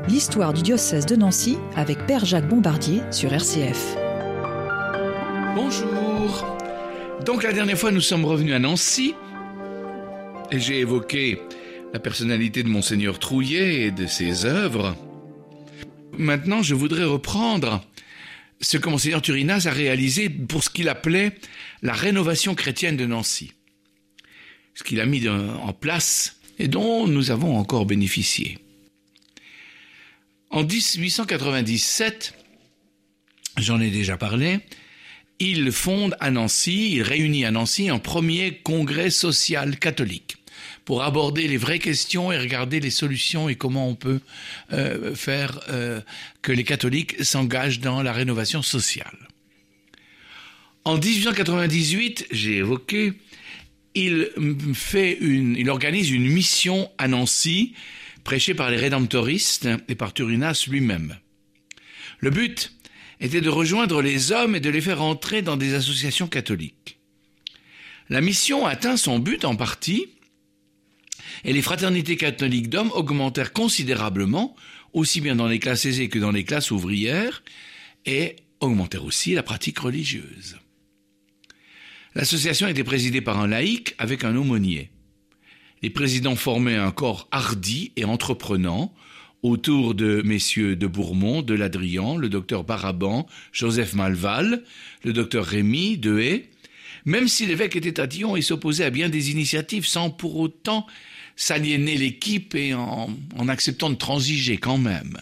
l'histoire du diocèse de Nancy avec Père Jacques Bombardier sur RCF. Bonjour. Donc la dernière fois nous sommes revenus à Nancy et j'ai évoqué la personnalité de Monseigneur Trouillet et de ses œuvres. Maintenant je voudrais reprendre ce que Monseigneur Turinas a réalisé pour ce qu'il appelait la rénovation chrétienne de Nancy. Ce qu'il a mis en place et dont nous avons encore bénéficié. En 1897, j'en ai déjà parlé, il fonde à Nancy, il réunit à Nancy un premier congrès social catholique pour aborder les vraies questions et regarder les solutions et comment on peut faire que les catholiques s'engagent dans la rénovation sociale. En 1898, j'ai évoqué, il organise une mission à Nancy, prêchée par les rédemptoristes et par Turinas lui-même. Le but était de rejoindre les hommes et de les faire entrer dans des associations catholiques. La mission atteint son but en partie, et les fraternités catholiques d'hommes augmentèrent considérablement, aussi bien dans les classes aisées que dans les classes ouvrières, et augmentèrent aussi la pratique religieuse. L'association était présidée par un laïc avec un aumônier. Les présidents formaient un corps hardi et entreprenant, autour de messieurs de Bourmont, de Ladrian, le docteur Baraban, Joseph Malval, le docteur Rémy, Dehaye. Même si l'évêque était tatillon, il s'opposait à bien des initiatives sans pour autant s'aliéner l'équipe et en acceptant de transiger quand même.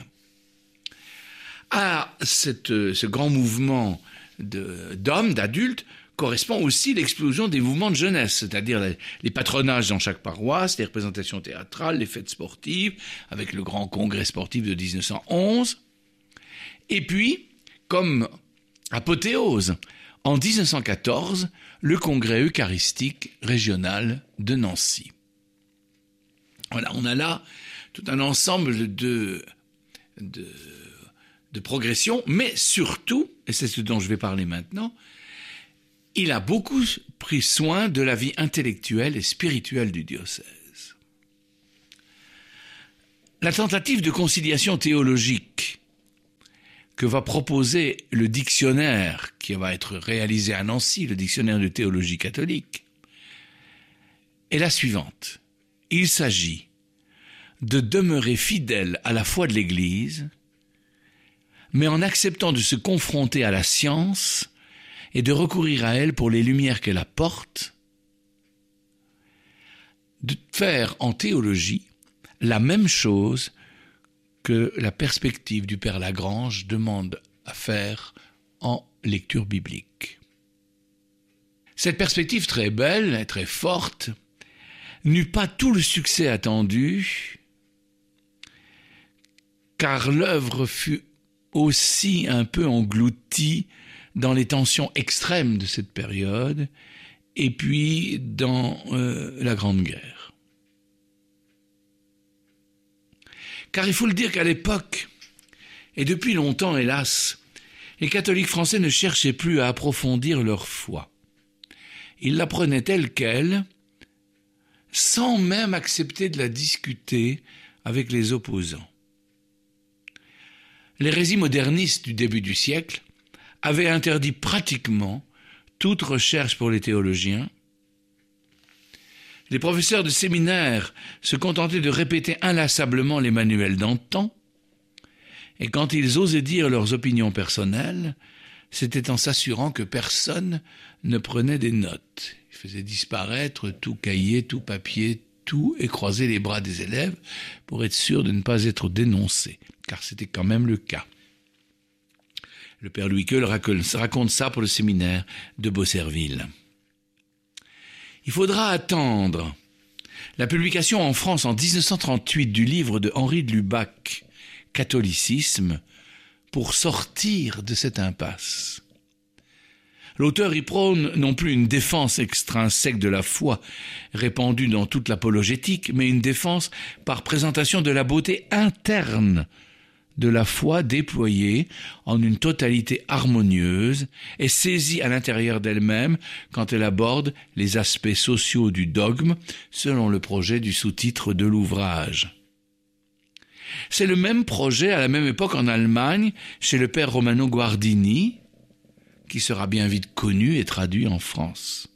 À ce grand mouvement d'hommes, d'adultes, correspond aussi l'explosion des mouvements de jeunesse, c'est-à-dire les patronages dans chaque paroisse, les représentations théâtrales, les fêtes sportives, avec le grand congrès sportif de 1911. Et puis, comme apothéose, en 1914, le congrès eucharistique régional de Nancy. Voilà, on a là tout un ensemble de progressions, mais surtout, et c'est ce dont je vais parler maintenant, il a beaucoup pris soin de la vie intellectuelle et spirituelle du diocèse. La tentative de conciliation théologique que va proposer le dictionnaire qui va être réalisé à Nancy, le dictionnaire de théologie catholique, est la suivante. Il s'agit de demeurer fidèle à la foi de l'Église, mais en acceptant de se confronter à la science et de recourir à elle pour les lumières qu'elle apporte, de faire en théologie la même chose que la perspective du Père Lagrange demande à faire en lecture biblique. Cette perspective très belle et très forte n'eut pas tout le succès attendu, car l'œuvre fut aussi un peu engloutie dans les tensions extrêmes de cette période, et puis dans la Grande Guerre. Car il faut le dire qu'à l'époque, et depuis longtemps hélas, les catholiques français ne cherchaient plus à approfondir leur foi. Ils la prenaient telle qu'elle, sans même accepter de la discuter avec les opposants. L'hérésie moderniste du début du siècle avait interdit pratiquement toute recherche pour les théologiens. Les professeurs de séminaire se contentaient de répéter inlassablement les manuels d'antan, et quand ils osaient dire leurs opinions personnelles, c'était en s'assurant que personne ne prenait des notes. Ils faisaient disparaître tout cahier, tout papier, tout, et croisaient les bras des élèves pour être sûrs de ne pas être dénoncés, car c'était quand même le cas. Le père Louis Queul raconte ça pour le séminaire de Beaucerville. Il faudra attendre la publication en France en 1938 du livre de Henri de Lubac, Catholicisme, pour sortir de cette impasse. L'auteur y prône non plus une défense extrinsèque de la foi répandue dans toute l'apologétique, mais une défense par présentation de la beauté interne de la foi déployée en une totalité harmonieuse et saisie à l'intérieur d'elle-même quand elle aborde les aspects sociaux du dogme selon le projet du sous-titre de l'ouvrage. C'est le même projet à la même époque en Allemagne, chez le père Romano Guardini, qui sera bien vite connu et traduit en France.